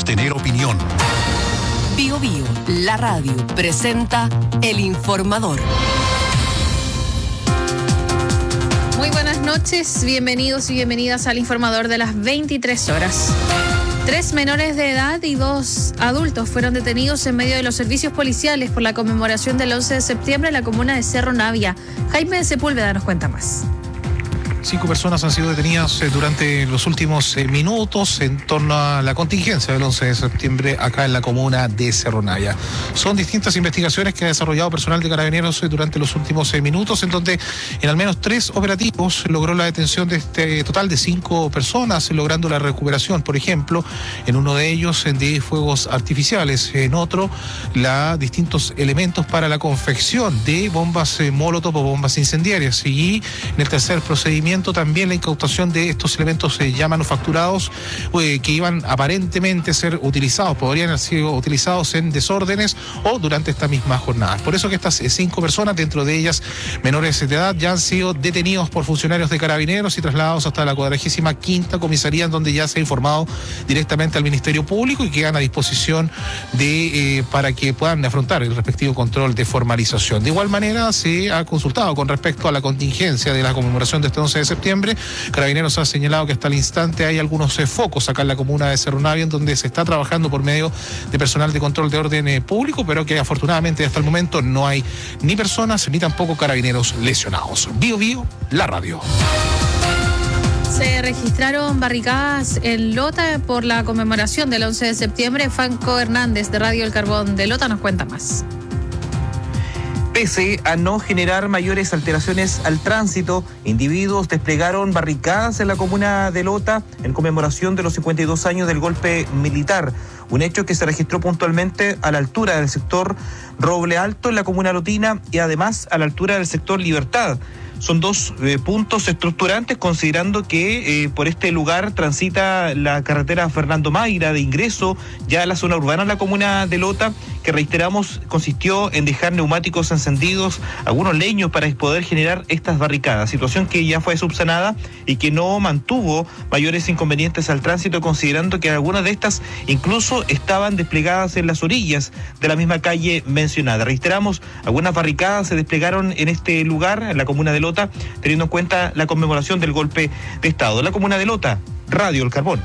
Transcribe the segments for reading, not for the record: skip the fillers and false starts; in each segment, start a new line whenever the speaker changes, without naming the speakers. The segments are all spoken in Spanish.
tener opinión.
Bio Bio, la radio, presenta El Informador.
Muy buenas noches, bienvenidos y bienvenidas al Informador de las 23 horas. 3 menores de edad y 2 adultos fueron detenidos en medio de los servicios policiales por la conmemoración del 11 de septiembre en la comuna de Cerro Navia. Jaime Sepúlveda nos cuenta más.
5 personas han sido detenidas durante los últimos minutos en torno a la contingencia del 11 de septiembre acá en la comuna de Cerro Navia. Son distintas investigaciones que ha desarrollado personal de Carabineros durante los últimos minutos, en donde en al menos 3 operativos logró la detención de este total de 5 personas, logrando la recuperación, por ejemplo, en uno de ellos de fuegos artificiales, en otro distintos elementos para la confección de bombas molotov o bombas incendiarias, y en el tercer procedimiento también la incautación de estos elementos ya manufacturados que iban aparentemente a ser utilizados, podrían haber sido utilizados en desórdenes o durante esta misma jornada. Por eso que estas 5 personas, dentro de ellas menores de edad, ya han sido detenidos por funcionarios de Carabineros y trasladados hasta la 45ª comisaría, en donde ya se ha informado directamente al Ministerio Público y quedan a disposición para que puedan afrontar el respectivo control de formalización. De igual manera, se ha consultado con respecto a la contingencia de la conmemoración de este 11 de septiembre. Carabineros ha señalado que hasta el instante hay algunos focos acá en la comuna de Cerro Navia en donde se está trabajando por medio de personal de control de orden público, pero que afortunadamente hasta el momento no hay ni personas ni tampoco carabineros lesionados. Bio Bio, la radio.
Se registraron barricadas en Lota por la conmemoración del 11 de septiembre. Franco Hernández, de Radio El Carbón de Lota, nos cuenta más.
Pese a no generar mayores alteraciones al tránsito, individuos desplegaron barricadas en la comuna de Lota en conmemoración de los 52 años del golpe militar. Un hecho que se registró puntualmente a la altura del sector Roble Alto en la comuna lotina y además a la altura del sector Libertad. Son 2 puntos estructurantes, considerando que por este lugar transita la carretera Fernando Mayra de ingreso ya a la zona urbana de la comuna de Lota, que reiteramos consistió en dejar neumáticos encendidos, algunos leños para poder generar estas barricadas, situación que ya fue subsanada y que no mantuvo mayores inconvenientes al tránsito, considerando que algunas de estas incluso estaban desplegadas en las orillas de la misma calle mencionada. Reiteramos, algunas barricadas se desplegaron en este lugar, en la comuna de Lota, teniendo en cuenta la conmemoración del golpe de Estado. La comuna de Lota, Radio El Carbón.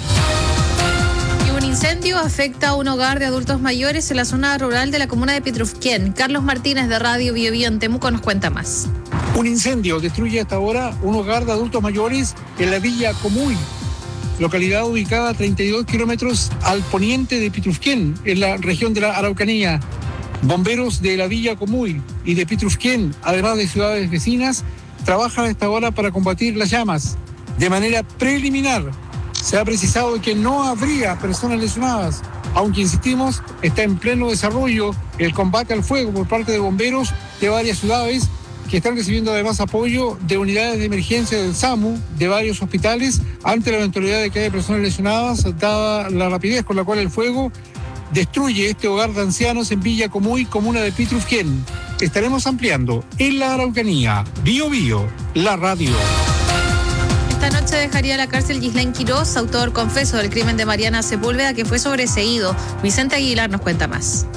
Y un incendio afecta a un hogar de adultos mayores en la zona rural de la comuna de Pitrufquén. Carlos Martínez, de Radio Bio Bio en Temuco, nos cuenta más.
Un incendio destruye hasta ahora un hogar de adultos mayores en la Villa Comuy, localidad ubicada a 32 kilómetros al poniente de Pitrufquén, en la región de la Araucanía. Bomberos de la Villa Comuy y de Pitrufquén, además de ciudades vecinas, trabajan a esta hora para combatir las llamas. De manera preliminar, se ha precisado que no habría personas lesionadas, aunque insistimos, está en pleno desarrollo el combate al fuego por parte de bomberos de varias ciudades, que están recibiendo además apoyo de unidades de emergencia del SAMU, de varios hospitales, ante la eventualidad de que haya personas lesionadas, dada la rapidez con la cual el fuego destruye este hogar de ancianos en Villa Comuy, comuna de Pitrufquén. Estaremos ampliando en la Araucanía. Bio Bio, la radio.
Esta noche dejaría la cárcel Gislain Quirós, autor confeso del crimen de Mariana Sepúlveda, que fue sobreseído. Vicente Aguilar nos cuenta más.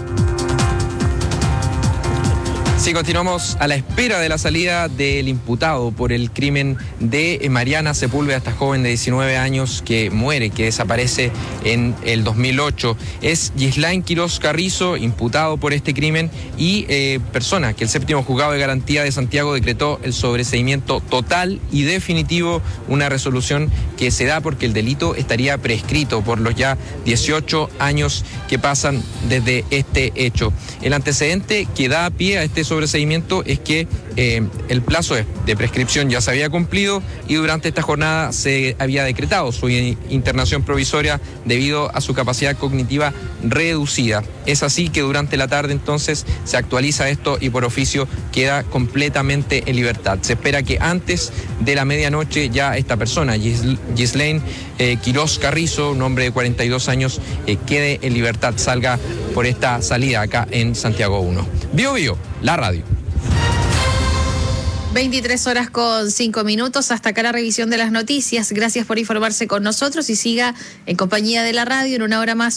Sí, continuamos a la espera de la salida del imputado por el crimen de Mariana Sepúlveda, esta joven de 19 años que muere, que desaparece en el 2008. Es Gislain Quirós Carrizo, imputado por este crimen y persona que el séptimo juzgado de garantía de Santiago decretó el sobreseimiento total y definitivo, una resolución que se da porque el delito estaría prescrito por los ya 18 años que pasan desde este hecho. El antecedente que da pie a este sobreseimiento es que el plazo de prescripción ya se había cumplido y durante esta jornada se había decretado su internación provisoria debido a su capacidad cognitiva reducida. Es así que durante la tarde entonces se actualiza esto y por oficio queda completamente en libertad. Se espera que antes de la medianoche ya esta persona, Gislain Quirós Carrizo, un hombre de 42 años, quede en libertad, salga por esta salida acá en Santiago 1. Bio Bio, la radio.
23:05. Hasta acá la revisión de las noticias. Gracias por informarse con nosotros y siga en compañía de la radio. En una hora más